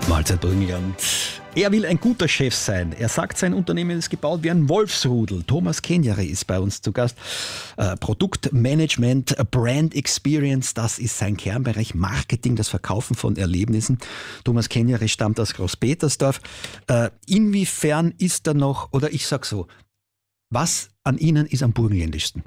Mahlzeit Burgenland. Er will ein guter Chef sein. Er sagt, sein Unternehmen ist gebaut wie ein Wolfsrudel. Thomas Kenyari ist bei uns zu Gast. Produktmanagement, Brand Experience, das ist sein Kernbereich. Marketing, das Verkaufen von Erlebnissen. Thomas Kenyari stammt aus Großpetersdorf. Inwiefern ist er noch, oder ich sag so, was an Ihnen ist am burgenländischsten?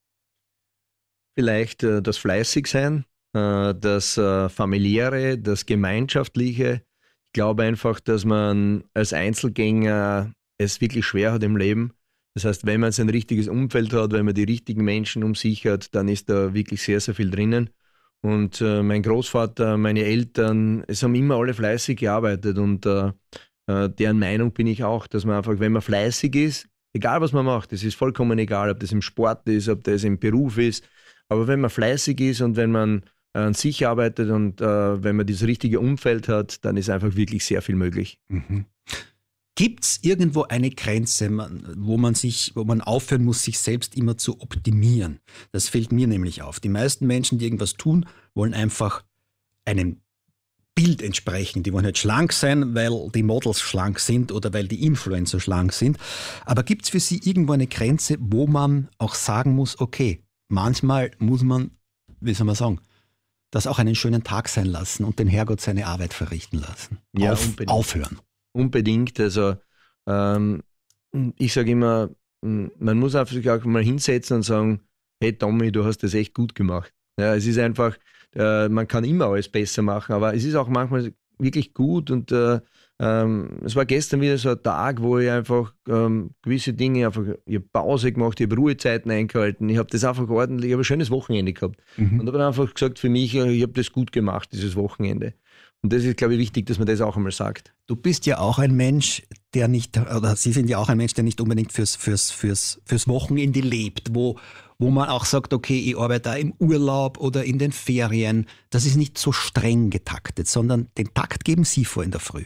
Vielleicht das Fleißigsein, das Familiäre, das Gemeinschaftliche. Ich glaube einfach, dass man als Einzelgänger es wirklich schwer hat im Leben. Das heißt, wenn man sein richtiges Umfeld hat, wenn man die richtigen Menschen um sich hat, dann ist da wirklich sehr, sehr viel drinnen. Und mein Großvater, meine Eltern, es haben immer alle fleißig gearbeitet und deren Meinung bin ich auch, dass man einfach, wenn man fleißig ist, egal was man macht, es ist vollkommen egal, ob das im Sport ist, ob das im Beruf ist, aber wenn man fleißig ist und wenn man an sich arbeitet und wenn man das richtige Umfeld hat, dann ist einfach wirklich sehr viel möglich. Mhm. Gibt es irgendwo eine Grenze, wo man aufhören muss, sich selbst immer zu optimieren? Das fällt mir nämlich auf. Die meisten Menschen, die irgendwas tun, wollen einfach einem Bild entsprechen. Die wollen nicht schlank sein, weil die Models schlank sind oder weil die Influencer schlank sind. Aber gibt es für Sie irgendwo eine Grenze, wo man auch sagen muss, okay, manchmal muss man, wie soll man sagen, das auch einen schönen Tag sein lassen und den Herrgott seine Arbeit verrichten lassen. Ja, Aufhören. Unbedingt. Also ich sage immer, man muss einfach auch mal hinsetzen und sagen, hey Tommy, du hast das echt gut gemacht. Ja, es ist einfach, man kann immer alles besser machen, aber es ist auch manchmal wirklich gut und es war gestern wieder so ein Tag, wo ich einfach gewisse Dinge einfach, ich habe Pause gemacht, ich habe Ruhezeiten eingehalten, ich habe das einfach ordentlich, ich habe ein schönes Wochenende gehabt und habe einfach gesagt für mich, ich habe das gut gemacht, dieses Wochenende. Und das ist, glaube ich, wichtig, dass man das auch einmal sagt. Du bist ja auch ein Mensch, der nicht, oder Sie sind ja auch ein Mensch, der nicht unbedingt fürs Wochenende lebt, wo man auch sagt, okay, ich arbeite da im Urlaub oder in den Ferien. Das ist nicht so streng getaktet, sondern den Takt geben Sie vor in der Früh.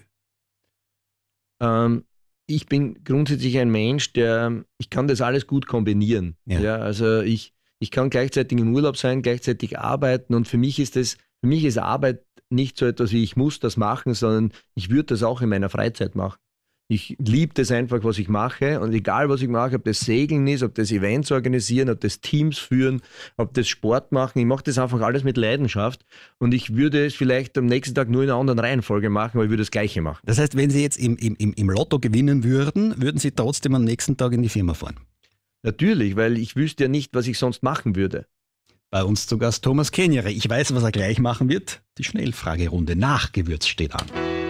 Ich bin grundsätzlich ein Mensch, ich kann das alles gut kombinieren. Ja. Ja, also ich kann gleichzeitig im Urlaub sein, gleichzeitig arbeiten und für mich ist Arbeit nicht so etwas wie ich muss das machen, sondern ich würde das auch in meiner Freizeit machen. Ich liebe das einfach, was ich mache und egal, was ich mache, ob das Segeln ist, ob das Events organisieren, ob das Teams führen, ob das Sport machen, ich mache das einfach alles mit Leidenschaft und ich würde es vielleicht am nächsten Tag nur in einer anderen Reihenfolge machen, aber ich würde das Gleiche machen. Das heißt, wenn Sie jetzt im Lotto gewinnen würden Sie trotzdem am nächsten Tag in die Firma fahren? Natürlich, weil ich wüsste ja nicht, was ich sonst machen würde. Bei uns zu Gast Thomas Kenyari. Ich weiß, was er gleich machen wird. Die Schnellfragerunde nach Gewürz steht an.